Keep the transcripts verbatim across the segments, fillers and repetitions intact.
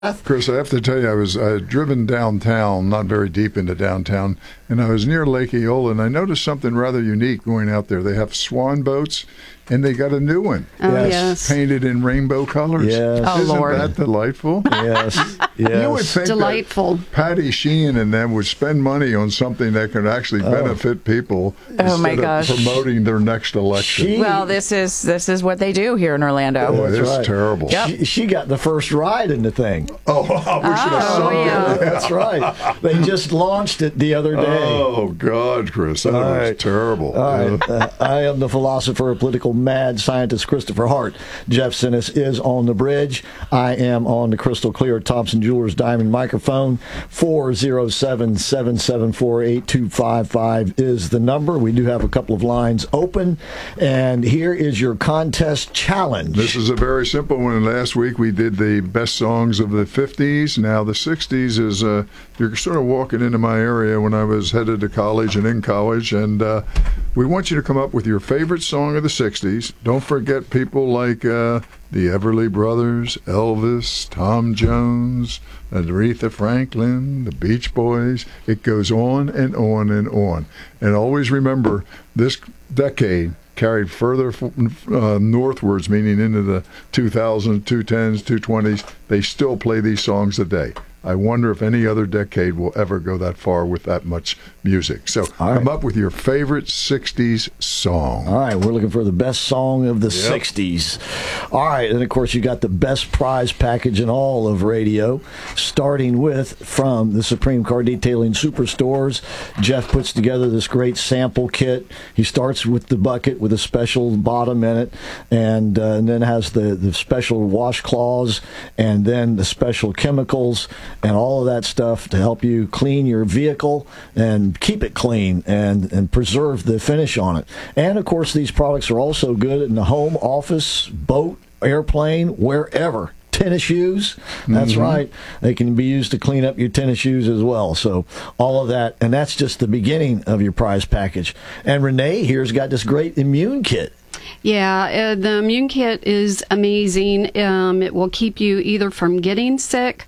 Chris, I have to tell you, I was I had driven downtown, not very deep into downtown, and I was near Lake Eola, and I noticed something rather unique going out there. They have swan boats, and they got a new one. Oh, yes. yes. Painted in rainbow colors. Yes. Oh, Isn't Lord. that delightful? Yes. Yes. You would think Delightful. that Patty Sheehan and them would spend money on something that could actually benefit people Oh, my instead gosh. of promoting their next election. She- Well, this is this is what they do here in Orlando. Boy, That's this right. is terrible. Yep. She, she got the first ride in the thing. Oh, wow, we should have Oh, sung it. yeah. That's right. They just launched it the other day. Oh, God, Chris, that All was right. terrible. All right. Uh, I am the philosopher, political mad scientist Christopher Hart. Jeff Sinnis is on the bridge. I am on the crystal clear Thompson Jewelers Diamond microphone. four oh seven, seven seven four, eight two five five is the number. We do have a couple of lines open. And here is your contest challenge. This is a very simple one. Last week we did the best songs of the fifties. Now the sixties is, uh, you're sort of walking into my area when I was headed to college and in college, and uh, we want you to come up with your favorite song of the sixties. Don't forget people like uh, the Everly Brothers, Elvis, Tom Jones, Aretha Franklin, the Beach Boys. It goes on and on and on. And always remember, this decade carried further uh, northwards, meaning into the two thousands, two tens, two twenties. They still play these songs today. I wonder if any other decade will ever go that far with that much music. So All come right. up with your favorite sixties song. All right, we're looking for the best song of the Yep. sixties. All right, and of course, you got the best prize package in all of radio, starting with from the Supreme Car Detailing Superstores. Jeff puts together this great sample kit. He starts with the bucket with a special bottom in it, and, uh, and then has the, the special washcloths, and then the special chemicals, and all of that stuff to help you clean your vehicle and keep it clean and, and preserve the finish on it. And, of course, these products are also good in the home, office, boat, airplane, wherever. Tennis shoes, that's Mm-hmm. right. They can be used to clean up your tennis shoes as well. So all of that, and that's just the beginning of your prize package. And Renee here's got this great immune kit. Yeah, uh, the immune kit is amazing. Um, it will keep you either from getting sick,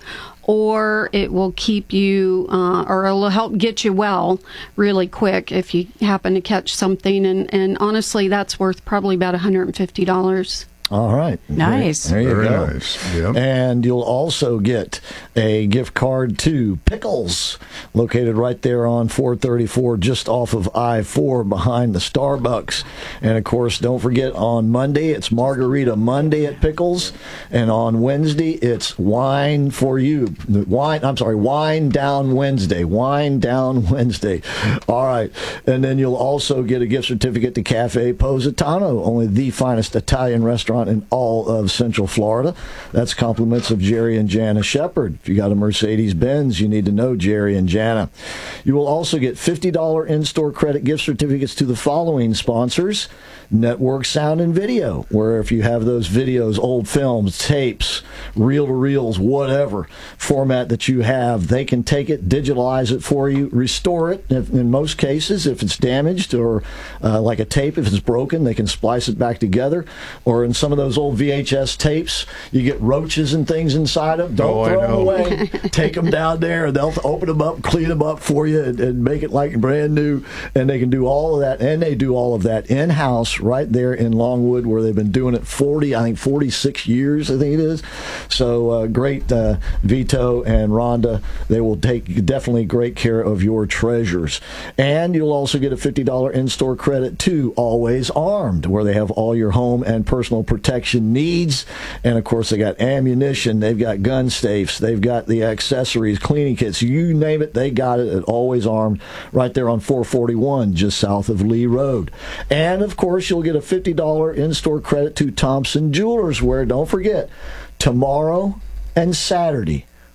or it will keep you, uh, or it'll help get you well really quick if you happen to catch something. And, and honestly, that's worth probably about one hundred fifty dollars. All right. Nice. There you Very go. nice. Yep. And you'll also get a gift card to Pickles, located right there on four thirty-four, just off of I four behind the Starbucks. And, of course, don't forget, on Monday, it's Margarita Monday at Pickles. And on Wednesday, it's Wine for You. Wine, I'm sorry, Wine Down Wednesday. Wine Down Wednesday. All right. And then you'll also get a gift certificate to Cafe Positano, only the finest Italian restaurant in all of Central Florida. That's compliments of Jerry and Jana Shepard. If you got a Mercedes-Benz, you need to know Jerry and Jana. You will also get fifty dollars in-store credit gift certificates to the following sponsors: Network Sound and Video, where if you have those videos, old films, tapes, reel-to-reels, whatever format that you have, they can take it, digitalize it for you, restore it. If, in most cases, if it's damaged, or uh, like a tape, if it's broken, they can splice it back together. Or in some of those old V H S tapes, you get roaches and things inside them. Don't Oh, I throw them know. away. Take them down there. They'll open them up, clean them up for you, and, and make it like brand new. And they can do all of that, and they do all of that in-house right there in Longwood, where they've been doing it forty, I think forty-six years, I think it is. So uh, great, uh, Vito and Rhonda. They will take definitely great care of your treasures. And you'll also get a fifty dollars in-store credit to Always Armed, where they have all your home and personal protection needs. And of course, they got ammunition, they've got gun safes, they've got the accessories, cleaning kits, you name it, they got it at Always Armed, right there on four forty-one, just south of Lee Road. And of course, you'll get a fifty dollars in-store credit to Thompson Jewelers, where, don't forget, tomorrow and Saturday,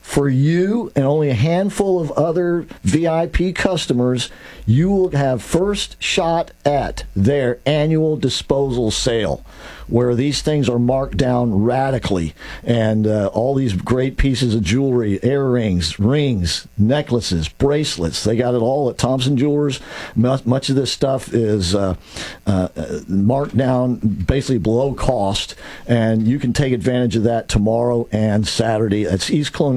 for you and only a handful of other V I P customers, you will have first shot at their annual disposal sale, where these things are marked down radically, and uh, all these great pieces of jewelry, earrings, rings, necklaces, bracelets, they got it all at Thompson Jewelers. Much, much of this stuff is uh, uh, marked down basically below cost, and you can take advantage of that tomorrow and Saturday. It's East Colonial